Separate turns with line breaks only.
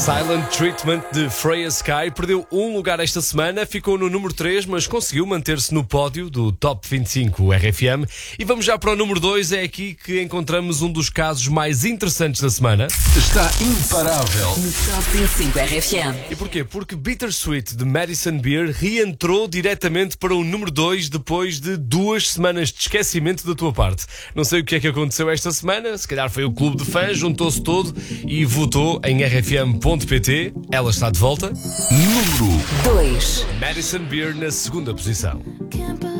Silent Treatment de Freya Sky perdeu um lugar esta semana, ficou no número 3, mas conseguiu manter-se no pódio do Top 25 RFM. E vamos já para o número 2, é aqui que encontramos um dos casos mais interessantes da semana.
Está imparável
no Top 25 RFM.
E porquê? Porque Bittersweet de Madison Beer reentrou diretamente para o número 2 depois de 2 semanas de esquecimento da tua parte. Não sei o que é que aconteceu esta semana, se calhar foi o clube de fãs, juntou-se todo e votou em rfm.pt. Ela está de volta.
número
2.
Madison Beer na segunda posição.
Can't